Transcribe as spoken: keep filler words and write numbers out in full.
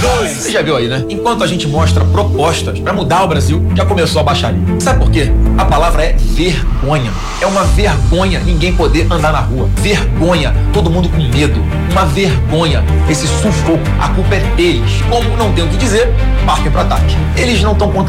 Você já viu aí, né? Enquanto a gente mostra propostas pra mudar o Brasil, já começou a baixaria. Sabe por quê? A palavra é vergonha. É uma vergonha ninguém poder andar na rua. Vergonha, todo mundo com medo. Uma vergonha, esse sufoco. A culpa é deles. Como não tem o que dizer, partem pro ataque. Eles não estão contra